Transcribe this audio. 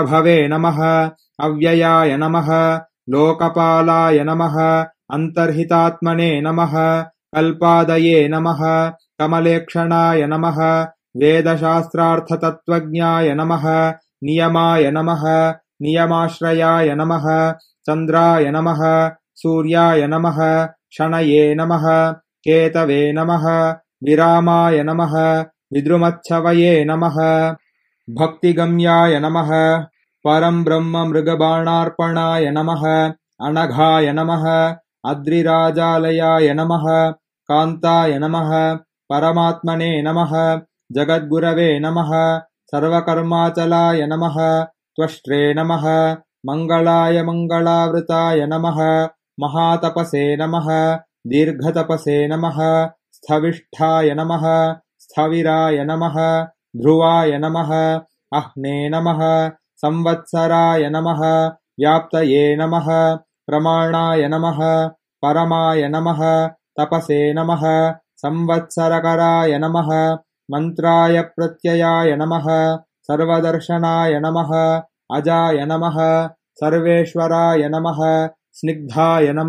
भवे नमः अव्ययाय नमः लोकपालाय नमः अन्तर्हितात्मने नमः कल्पादये नमः कमलेक्षणाय नमः वेदशास्त्रार्थतत्त्वज्ञाय नमः नियमाय नमः नियमाश्रयाय नमः चन्द्राय नमः सूर्याय नमः शनये नमः केतवे नमः विरामाय नमः विद्रुमच्छवये नमः भक्तिगम्याय नमः परं ब्रह्म मृगबाणार्पणाय नमः अनघाय नमः अद्रिराजालयाय नमः कान्ताय नमः परमात्मने नमः जगद्गुरवे नमः सर्वकर्माचलाय नमः त्वष्ट्रे नमः मङ्गलाय मङ्गलावृताय नमः महातपसे नमः दीर्घतपसे नमः स्थविष्ठाय नमः स्थविराय नमः ध्रुवाय नमः अह्ने नमः संवत्सराय नमः व्याप्तये नमः प्रमाणाय नमः परमाय नमः तपसे नमः संवत्सरकराय नमः मन्त्राय प्रत्ययाय नमः सर्वदर्शनाय नमः अजाय नमः सर्वेश्वराय नमः स्निग्धाय नमः